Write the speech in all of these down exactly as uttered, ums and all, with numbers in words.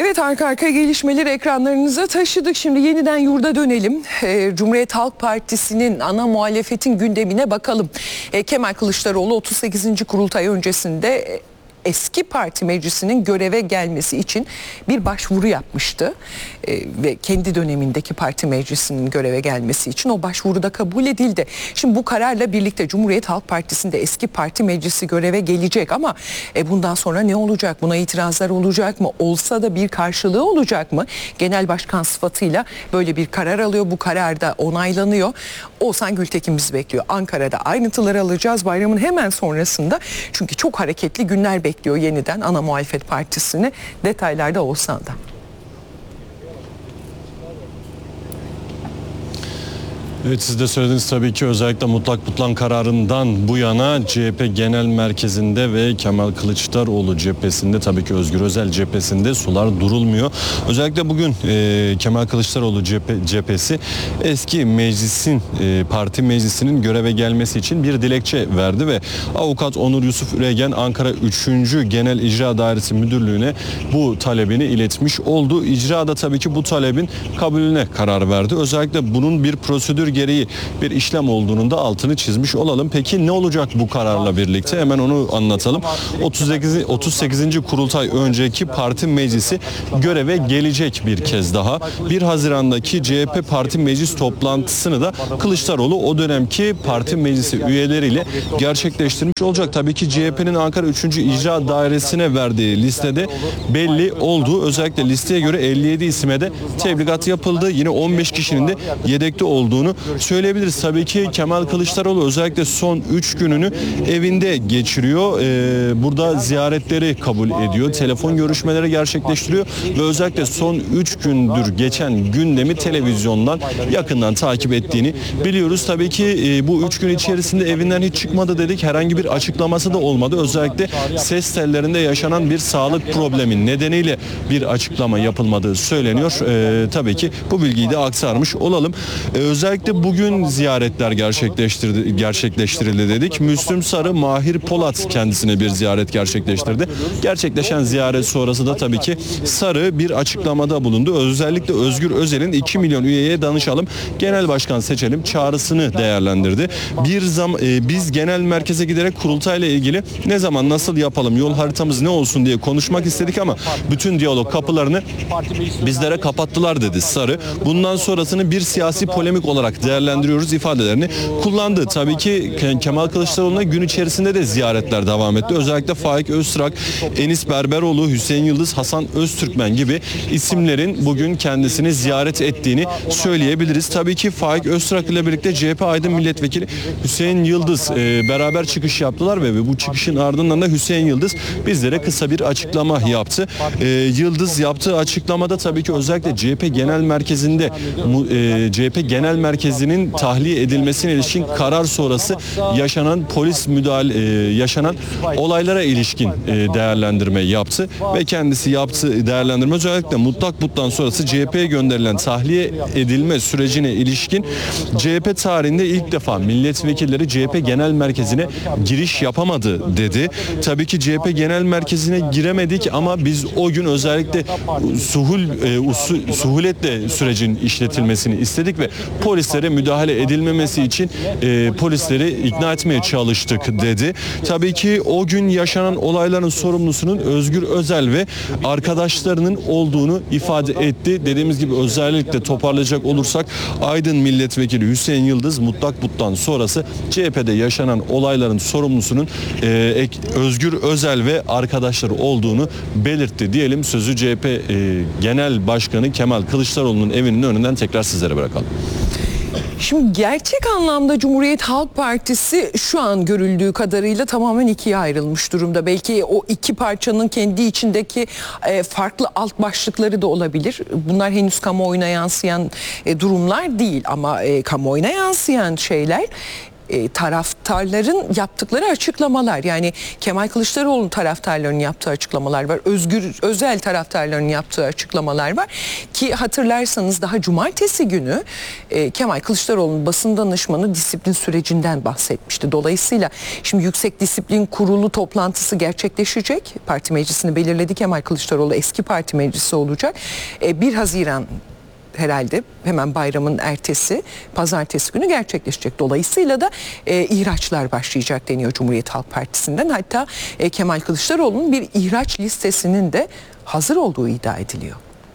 Evet, arka arkaya gelişmeleri ekranlarınıza taşıdık. Şimdi yeniden yurda dönelim. E, Cumhuriyet Halk Partisi'nin ana muhalefetin gündemine bakalım. E, Kemal Kılıçdaroğlu otuz sekizinci kurultay öncesinde e, eski parti meclisinin göreve gelmesi için bir başvuru yapmıştı. Ee, ve kendi dönemindeki parti meclisinin göreve gelmesi için o başvuruda kabul edildi. Şimdi bu kararla birlikte Cumhuriyet Halk Partisi'nde eski parti meclisi göreve gelecek ama e, bundan sonra ne olacak? Buna itirazlar olacak mı? Olsa da bir karşılığı olacak mı? Genel başkan sıfatıyla böyle bir karar alıyor. Bu karar da onaylanıyor. Oğuzhan Gültekin bizi bekliyor. Ankara'da ayrıntıları alacağız bayramın hemen sonrasında. Çünkü çok hareketli günler bekliyor yeniden ana muhalefet partisini. Detaylarda Oğuzhan'da. Evet, siz de söylediniz tabii ki, özellikle mutlak butlan kararından bu yana C H P Genel Merkezi'nde ve Kemal Kılıçdaroğlu cephesinde, tabii ki Özgür Özel cephesinde sular durulmuyor. Özellikle bugün e, Kemal Kılıçdaroğlu cephe, cephesi eski meclisin, e, parti meclisinin göreve gelmesi için bir dilekçe verdi ve Avukat Onur Yusuf Üregen Ankara üçüncü Genel İcra Dairesi Müdürlüğü'ne bu talebini iletmiş oldu. İcra da tabii ki bu talebin kabulüne karar verdi. Özellikle bunun bir prosedür gereği bir işlem olduğunun da altını çizmiş olalım. Peki ne olacak bu kararla birlikte? Hemen onu anlatalım. otuz sekizinci kurultay önceki parti meclisi göreve gelecek bir kez daha. bir Haziran'daki C H P parti meclis toplantısını da Kılıçdaroğlu o dönemki parti meclisi üyeleriyle gerçekleştirmiş olacak. Tabii ki C H P'nin Ankara üçüncü İcra Dairesi'ne verdiği listede belli oldu. Özellikle listeye göre elli yedi isime de tebligat yapıldı. Yine on beş kişinin de yedekte olduğunu söyleyebiliriz. Tabii ki Kemal Kılıçdaroğlu özellikle son üç gününü evinde geçiriyor. Ee, burada ziyaretleri kabul ediyor. Telefon görüşmeleri gerçekleştiriyor ve özellikle son üç gündür geçen gündemi televizyondan yakından takip ettiğini biliyoruz. Tabii ki e, bu üç gün içerisinde evinden hiç çıkmadı dedik. Herhangi bir açıklaması da olmadı. Özellikle ses tellerinde yaşanan bir sağlık problemi nedeniyle bir açıklama yapılmadığı söyleniyor. Ee, tabii ki bu bilgiyi de aktarmış olalım. Ee, özellikle bugün ziyaretler gerçekleştirdi, gerçekleştirildi dedik. Müslüm Sarı, Mahir Polat kendisine bir ziyaret gerçekleştirdi. Gerçekleşen ziyaret sonrası da tabii ki Sarı bir açıklamada bulundu. Özellikle Özgür Özel'in iki milyon üyeye danışalım, genel başkan seçelim çağrısını değerlendirdi. Bir zam e, biz genel merkeze giderek kurultayla ilgili ne zaman nasıl yapalım, yol haritamız ne olsun diye konuşmak istedik ama bütün diyalog kapılarını bizlere kapattılar dedi Sarı. Bundan sonrasını bir siyasi polemik olarak değerlendiriyoruz ifadelerini kullandı. Tabii ki Kemal Kılıçdaroğlu'na gün içerisinde de ziyaretler devam etti. Özellikle Faik Öztürk, Enis Berberoğlu, Hüseyin Yıldız, Hasan Öztürkmen gibi isimlerin bugün kendisini ziyaret ettiğini söyleyebiliriz. Tabii ki Faik Öztürk ile birlikte C H P Aydın Milletvekili Hüseyin Yıldız e, beraber çıkış yaptılar ve bu çıkışın ardından da Hüseyin Yıldız bizlere kısa bir açıklama yaptı. E, Yıldız yaptığı açıklamada tabii ki özellikle C H P Genel Merkezi'nde e, C H P Genel Merkezi'nin tahliye edilmesine ilişkin karar sonrası yaşanan polis müdahale e, yaşanan olaylara ilişkin e, değerlendirme yaptı ve kendisi yaptığı değerlendirme özellikle mutlak butlan sonrası C H P'ye gönderilen tahliye edilme sürecine ilişkin C H P tarihinde ilk defa milletvekilleri C H P Genel Merkezi'ne giriş yapamadı dedi. Tabii ki C H P Genel Merkezi'ne giremedik ama biz o gün özellikle suhul e, usul, suhuletle sürecin işletilmesini istedik ve polislere müdahale edilmemesi için e, polisleri ikna etmeye çalıştık dedi. Tabii ki o gün yaşanan olayların sorumlusunun Özgür Özel ve arkadaşlarının olduğunu ifade etti. Dediğimiz gibi özellikle toparlayacak olursak Aydın Milletvekili Hüseyin Yıldız mutlak buttan sonrası C H P'de yaşanan olayların sorumlusunun e, Özgür Özel ve arkadaşları olduğunu belirtti diyelim. Sözü C H P e, Genel Başkanı Kemal Kılıçdaroğlu'nun evinin önünden tekrar sizlere bırakalım. Şimdi gerçek anlamda Cumhuriyet Halk Partisi şu an görüldüğü kadarıyla tamamen ikiye ayrılmış durumda. Belki o iki parçanın kendi içindeki e, farklı alt başlıkları da olabilir. Bunlar henüz kamuoyuna yansıyan e, durumlar değil ama e, kamuoyuna yansıyan şeyler e, taraftarların yaptıkları açıklamalar, yani Kemal Kılıçdaroğlu'nun taraftarlarının yaptığı açıklamalar var. Özgür Özel taraftarlarının yaptığı açıklamalar var ki hatırlarsanız daha cumartesi günü e, Kemal Kılıçdaroğlu'nun basın danışmanı disiplin sürecinden bahsetmişti. Dolayısıyla şimdi Yüksek Disiplin Kurulu toplantısı gerçekleşecek. Parti meclisini belirledi Kemal Kılıçdaroğlu, eski parti meclisi olacak. E, bir Haziran herhalde hemen bayramın ertesi pazartesi günü gerçekleşecek. Dolayısıyla da e, ihraçlar başlayacak deniyor Cumhuriyet Halk Partisi'nden. Hatta e, Kemal Kılıçdaroğlu'nun bir ihraç listesinin de hazır olduğu iddia ediliyor.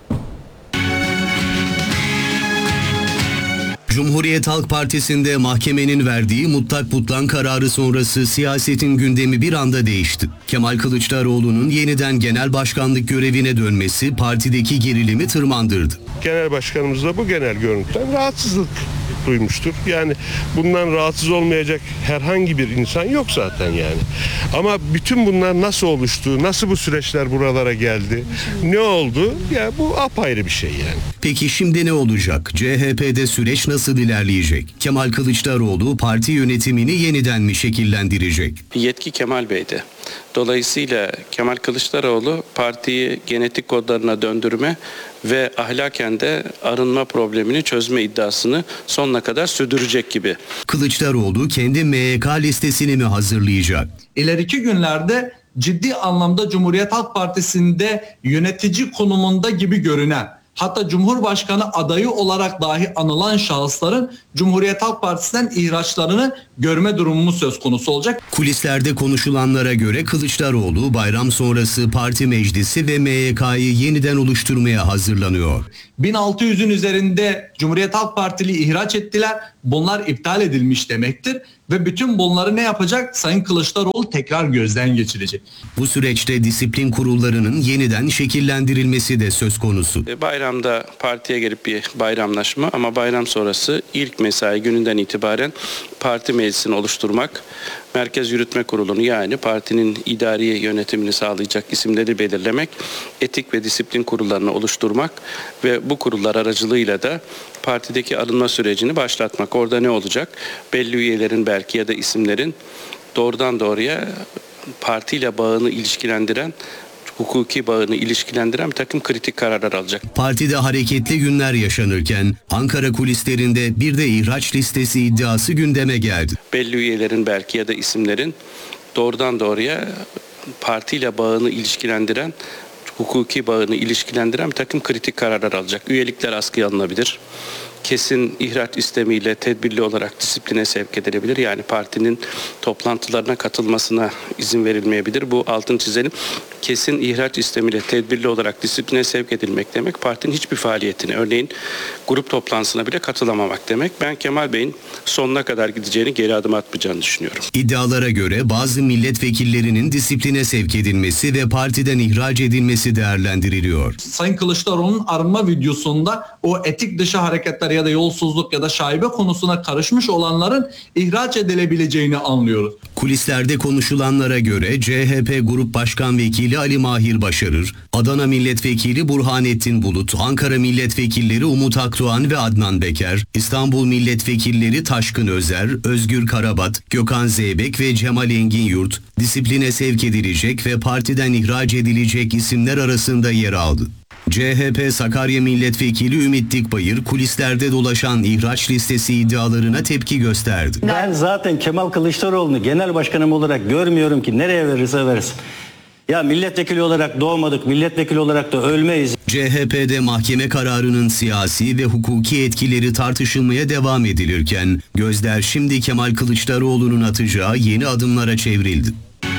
Cumhuriyet Halk Partisi'nde mahkemenin verdiği mutlak butlan kararı sonrası siyasetin gündemi bir anda değişti. Kemal Kılıçdaroğlu'nun yeniden genel başkanlık görevine dönmesi partideki gerilimi tırmandırdı. Genel başkanımız da bu genel görüntüden rahatsızlık duymuştur. Yani bundan rahatsız olmayacak herhangi bir insan yok zaten yani. Ama bütün bunlar nasıl oluştu, nasıl bu süreçler buralara geldi, ne oldu? Ya bu apayrı bir şey yani. Peki şimdi ne olacak? C H P'de süreç nasıl ilerleyecek? Kemal Kılıçdaroğlu parti yönetimini yeniden mi şekillendirecek? Yetki Kemal Bey'de. Dolayısıyla Kemal Kılıçdaroğlu partiyi genetik kodlarına döndürme ve ahlaken de arınma problemini çözme iddiasını sonuna kadar sürdürecek gibi. Kılıçdaroğlu kendi M Y K listesini mi hazırlayacak? İleriki günlerde ciddi anlamda Cumhuriyet Halk Partisi'nde yönetici konumunda gibi görünen, hatta Cumhurbaşkanı adayı olarak dahi anılan şahısların Cumhuriyet Halk Partisi'nden ihraçlarını görme durumu söz konusu olacak. Kulislerde konuşulanlara göre Kılıçdaroğlu bayram sonrası parti meclisi ve M Y K'yı yeniden oluşturmaya hazırlanıyor. bin altı yüzün üzerinde Cumhuriyet Halk Partili ihraç ettiler. Bunlar iptal edilmiş demektir ve bütün bunları ne yapacak? Sayın Kılıçdaroğlu tekrar gözden geçirecek. Bu süreçte disiplin kurullarının yeniden şekillendirilmesi de söz konusu. Bayramda partiye gelip bir bayramlaşma ama bayram sonrası ilk mesai gününden itibaren parti meclisini oluşturmak, Merkez Yürütme Kurulu'nu yani partinin idari yönetimini sağlayacak isimleri belirlemek, etik ve disiplin kurullarını oluşturmak ve bu kurullar aracılığıyla da partideki arınma sürecini başlatmak. Orada ne olacak? Belli üyelerin belki ya da isimlerin doğrudan doğruya partiyle bağını ilişkilendiren, hukuki bağını ilişkilendiren bir takım kritik kararlar alacak. Partide hareketli günler yaşanırken Ankara kulislerinde bir de ihraç listesi iddiası gündeme geldi. Belli üyelerin belki ya da isimlerin doğrudan doğruya partiyle bağını ilişkilendiren, hukuki bağını ilişkilendiren bir takım kritik kararlar alacak. Üyelikler askıya alınabilir. Kesin ihraç istemiyle tedbirli olarak disipline sevk edilebilir. Yani partinin toplantılarına katılmasına izin verilmeyebilir. Bu altını çizelim. Kesin ihraç istemiyle tedbirli olarak disipline sevk edilmek demek partinin hiçbir faaliyetine, örneğin grup toplantısına bile katılamamak demek. Ben Kemal Bey'in sonuna kadar gideceğini, geri adım atmayacağını düşünüyorum. İddialara göre bazı milletvekillerinin disipline sevk edilmesi ve partiden ihraç edilmesi değerlendiriliyor. Sayın Kılıçdaroğlu'nun arınma videosunda o etik dışı hareketler ya da yolsuzluk ya da şaibe konusuna karışmış olanların ihraç edilebileceğini anlıyoruz. Kulislerde konuşulanlara göre C H P Grup Başkan Vekili Ali Mahir Başarır, Adana Milletvekili Burhanettin Bulut, Ankara Milletvekilleri Umut Akdoğan ve Adnan Beker, İstanbul Milletvekilleri Taşkın Özer, Özgür Karabat, Gökhan Zeybek ve Cemal Engin Yurt disipline sevk edilecek ve partiden ihraç edilecek isimler arasında yer aldı. C H P Sakarya Milletvekili Ümit Dikbayır kulislerde dolaşan ihraç listesi iddialarına tepki gösterdi. Ben zaten Kemal Kılıçdaroğlu'nu genel başkanım olarak görmüyorum ki nereye verirse versin. Ya milletvekili olarak doğmadık, milletvekili olarak da ölmeyiz. C H P'de mahkeme kararının siyasi ve hukuki etkileri tartışılmaya devam edilirken gözler şimdi Kemal Kılıçdaroğlu'nun atacağı yeni adımlara çevrildi.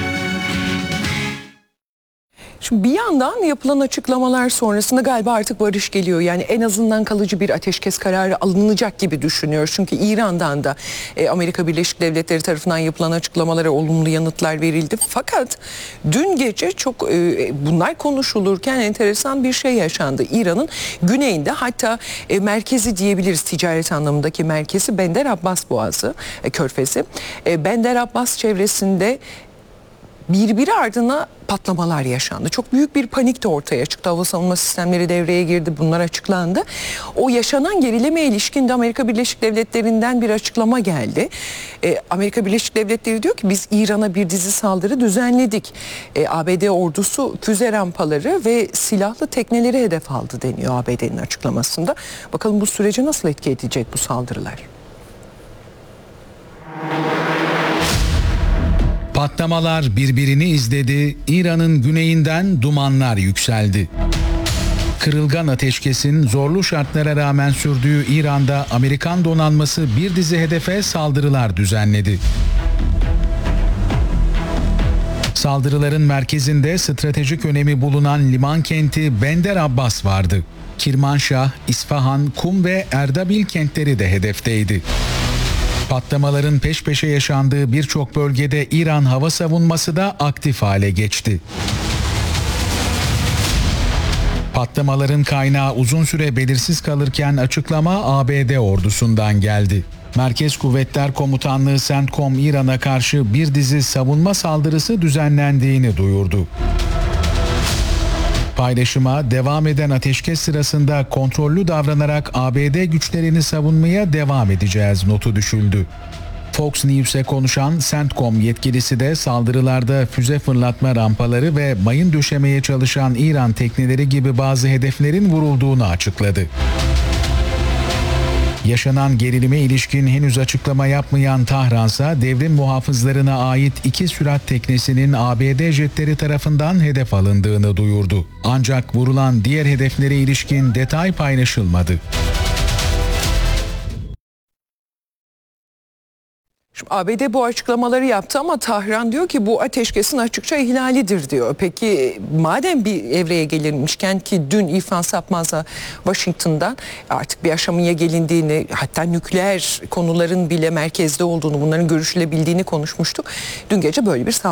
Şimdi bir yandan yapılan açıklamalar sonrasında galiba artık barış geliyor. Yani en azından kalıcı bir ateşkes kararı alınacak gibi düşünüyoruz. Çünkü İran'dan da e, Amerika Birleşik Devletleri tarafından yapılan açıklamalara olumlu yanıtlar verildi. Fakat dün gece çok e, bunlar konuşulurken enteresan bir şey yaşandı. İran'ın güneyinde, hatta e, merkezi diyebiliriz, ticaret anlamındaki merkezi Bender Abbas Boğazı, e, Körfezi. E, Bender Abbas çevresinde birbiri ardına patlamalar yaşandı. Çok büyük bir panik de ortaya çıktı. Hava savunma sistemleri devreye girdi. Bunlar açıklandı. O yaşanan gerileme ilişkin de Amerika Birleşik Devletleri'nden bir açıklama geldi. E, Amerika Birleşik Devletleri diyor ki biz İran'a bir dizi saldırı düzenledik. E, A B D ordusu füze rampaları ve silahlı tekneleri hedef aldı deniyor A B D'nin açıklamasında. Bakalım bu sürece nasıl etki edecek bu saldırılar? Patlamalar birbirini izledi, İran'ın güneyinden dumanlar yükseldi. Kırılgan ateşkesin zorlu şartlara rağmen sürdüğü İran'da Amerikan donanması bir dizi hedefe saldırılar düzenledi. Saldırıların merkezinde stratejik önemi bulunan liman kenti Bender Abbas vardı. Kirmanşah, İsfahan, Kum ve Erdabil kentleri de hedefteydi. Patlamaların peş peşe yaşandığı birçok bölgede İran hava savunması da aktif hale geçti. Patlamaların kaynağı uzun süre belirsiz kalırken açıklama A B D ordusundan geldi. Merkez Kuvvetler Komutanlığı CENTCOM İran'a karşı bir dizi savunma saldırısı düzenlendiğini duyurdu. Paylaşıma devam eden ateşkes sırasında kontrollü davranarak A B D güçlerini savunmaya devam edeceğiz notu düşüldü. Fox News'e konuşan CENTCOM yetkilisi de saldırılarda füze fırlatma rampaları ve mayın döşemeye çalışan İran tekneleri gibi bazı hedeflerin vurulduğunu açıkladı. Yaşanan gerilime ilişkin henüz açıklama yapmayan Tahransa devrim muhafızlarına ait iki sürat teknesinin A B D jetleri tarafından hedef alındığını duyurdu. Ancak vurulan diğer hedeflere ilişkin detay paylaşılmadı. Şimdi A B D bu açıklamaları yaptı ama Tahran diyor ki bu ateşkesin açıkça ihlalidir diyor. Peki madem bir evreye gelinmişken ki dün İrfan Sapmaz'la Washington'dan artık bir aşamaya gelindiğini, hatta nükleer konuların bile merkezde olduğunu, bunların görüşülebildiğini konuşmuştuk. Dün gece böyle bir saldırı